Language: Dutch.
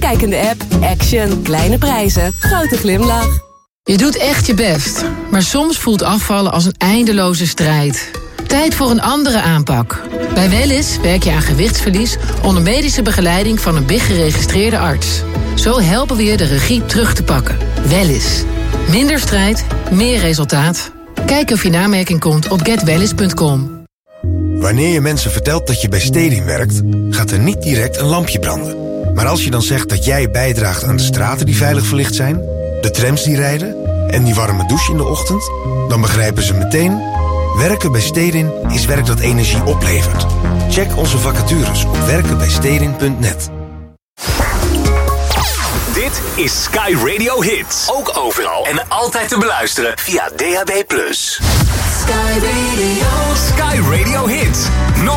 Kijk in de app. Action. Kleine prijzen. Grote glimlach. Je doet echt je best, maar soms voelt afvallen als een eindeloze strijd. Tijd voor een andere aanpak. Bij Wellness werk je aan gewichtsverlies onder medische begeleiding van een BIG-geregistreerde arts. Zo helpen we je de regie terug te pakken. Wellness. Minder strijd, meer resultaat. Kijk of je in aanmerking komt op getwellness.com. Wanneer je mensen vertelt dat je bij Stedin werkt, gaat er niet direct een lampje branden. Maar als je dan zegt dat jij bijdraagt aan de straten die veilig verlicht zijn, de trams die rijden en die warme douche in de ochtend, dan begrijpen ze meteen: werken bij Stedin is werk dat energie oplevert. Check onze vacatures op werkenbijstedin.net. Dit is Sky Radio Hits. Ook overal en altijd te beluisteren via DAB+. Sky Radio. Sky Radio Hits.